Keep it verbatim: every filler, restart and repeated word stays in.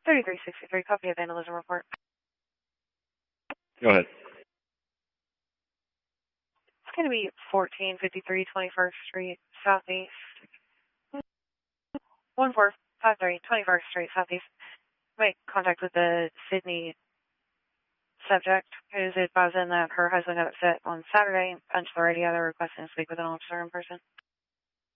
thirty-three sixty-three, copy of vandalism report. Go ahead. It's going to be fourteen fifty-three twenty-first Street, Southeast. one four five three twenty-first Street, Southeast. Make contact with the Sydney subject, who's advising that her husband got upset on Saturday and punched the radio. They're requesting to speak with an officer in person.